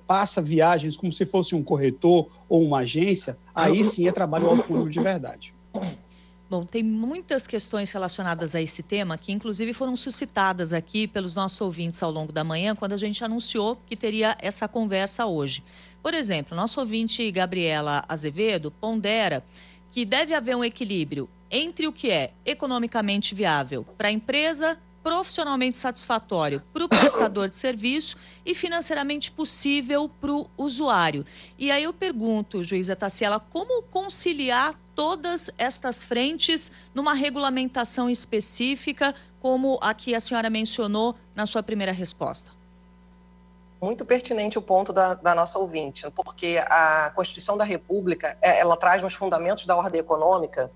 passa viagens como se fosse um corretor ou uma agência, aí sim é trabalho autônomo de verdade. Bom, tem muitas questões relacionadas a esse tema que inclusive foram suscitadas aqui pelos nossos ouvintes ao longo da manhã, quando a gente anunciou que teria essa conversa hoje. Por exemplo, nosso ouvinte Gabriela Azevedo pondera que deve haver um equilíbrio entre o que é economicamente viável para a empresa, profissionalmente satisfatório para o prestador de serviço e financeiramente possível para o usuário. E aí eu pergunto, juíza Taciela, como conciliar todas estas frentes numa regulamentação específica, como a que a senhora mencionou na sua primeira resposta? Muito pertinente o ponto da nossa ouvinte, porque a Constituição da República, ela traz nos fundamentos da ordem econômica,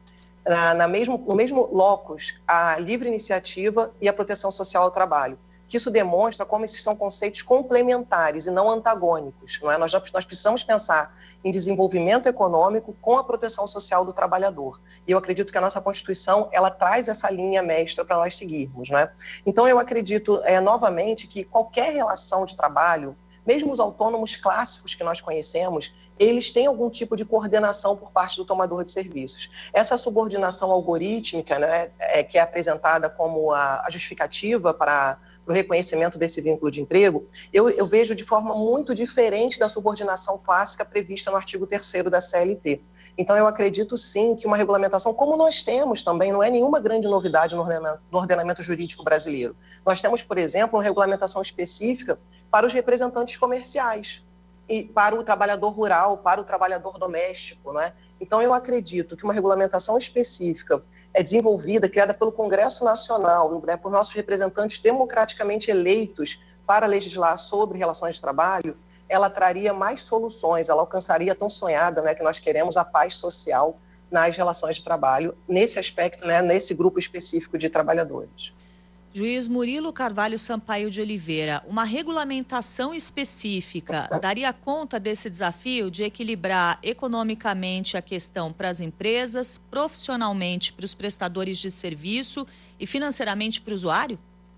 no mesmo locus, a livre iniciativa e a proteção social ao trabalho. Que isso demonstra como esses são conceitos complementares e não antagônicos. Não é? Nós precisamos pensar em desenvolvimento econômico com a proteção social do trabalhador. E eu acredito que a nossa Constituição ela traz essa linha mestra para nós seguirmos. Não é? Então, eu acredito novamente que qualquer relação de trabalho, mesmo os autônomos clássicos que nós conhecemos, eles têm algum tipo de coordenação por parte do tomador de serviços. Essa subordinação algorítmica, né, que é apresentada como a justificativa para o reconhecimento desse vínculo de emprego, eu vejo de forma muito diferente da subordinação clássica prevista no artigo 3º da CLT. Então, eu acredito sim que uma regulamentação, como nós temos também, não é nenhuma grande novidade no ordenamento jurídico brasileiro. Nós temos, por exemplo, uma regulamentação específica para os representantes comerciais, e para o trabalhador rural, para o trabalhador doméstico, né? Então, eu acredito que uma regulamentação específica é desenvolvida, criada pelo Congresso Nacional, né, por nossos representantes democraticamente eleitos para legislar sobre relações de trabalho, ela traria mais soluções, ela alcançaria a tão sonhada, né, que nós queremos a paz social nas relações de trabalho, nesse aspecto, né, nesse grupo específico de trabalhadores. Juiz Murilo Carvalho Sampaio de Oliveira, uma regulamentação específica daria conta desse desafio de equilibrar economicamente a questão para as empresas, profissionalmente para os prestadores de serviço e financeiramente para o usuário?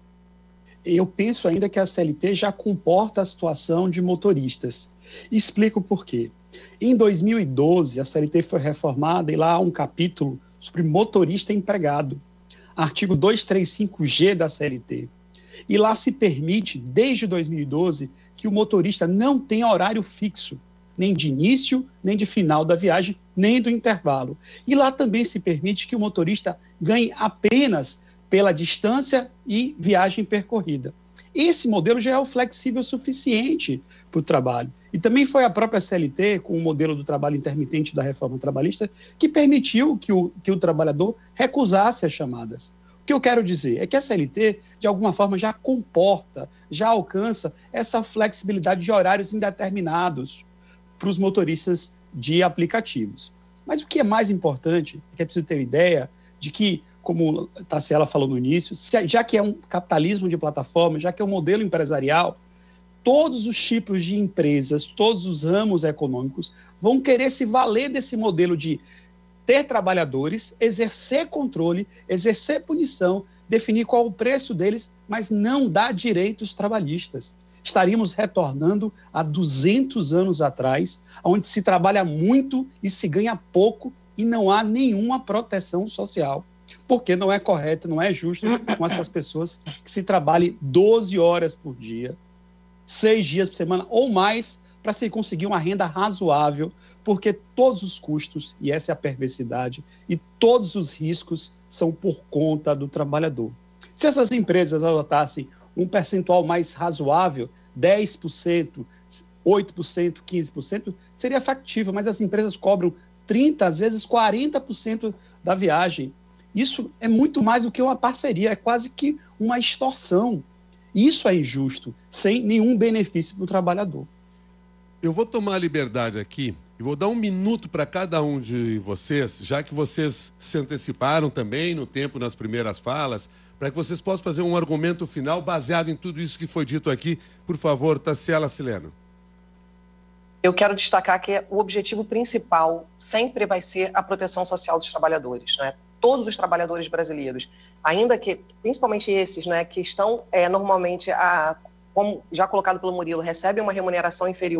Eu penso ainda que a CLT já comporta a situação de motoristas. Explico por quê. Em 2012, a CLT foi reformada e lá há um capítulo sobre motorista empregado. Artigo 235G da CLT. E lá se permite, desde 2012, que o motorista não tenha horário fixo, nem de início, nem de final da viagem, nem do intervalo. E lá também se permite que o motorista ganhe apenas pela distância e viagem percorrida. Esse modelo já é o flexível suficiente para o trabalho. E também foi a própria CLT, com o modelo do trabalho intermitente da reforma trabalhista, que permitiu que o trabalhador recusasse as chamadas. O que eu quero dizer é que a CLT, de alguma forma, já comporta, já alcança essa flexibilidade de horários indeterminados para os motoristas de aplicativos. Mas o que é mais importante é que é preciso ter uma ideia de que, como a Taciela falou no início, já que é um capitalismo de plataforma, já que é um modelo empresarial, todos os tipos de empresas, todos os ramos econômicos vão querer se valer desse modelo de ter trabalhadores, exercer controle, exercer punição, definir qual o preço deles, mas não dar direitos trabalhistas. Estaríamos retornando a 200 anos atrás, onde se trabalha muito e se ganha pouco e não há nenhuma proteção social. Porque não é correto, não é justo com essas pessoas que se trabalhem 12 horas por dia, 6 dias por semana ou mais, para se conseguir uma renda razoável, porque todos os custos, e essa é a perversidade, e todos os riscos são por conta do trabalhador. Se essas empresas adotassem um percentual mais razoável, 10%, 8%, 15%, seria factível, mas as empresas cobram 30%, às vezes 40% da viagem. Isso é muito mais do que uma parceria, é quase que uma extorsão. Isso é injusto, sem nenhum benefício para o trabalhador. Eu vou tomar a liberdade aqui e vou dar 1 minuto para cada um de vocês, já que vocês se anteciparam também no tempo nas primeiras falas, para que vocês possam fazer um argumento final baseado em tudo isso que foi dito aqui. Por favor, Taciela Sileno. Eu quero destacar que o objetivo principal sempre vai ser a proteção social dos trabalhadores, né? Todos os trabalhadores brasileiros, ainda que, principalmente esses, né, que estão normalmente, como já colocado pelo Murilo, recebem uma remuneração inferior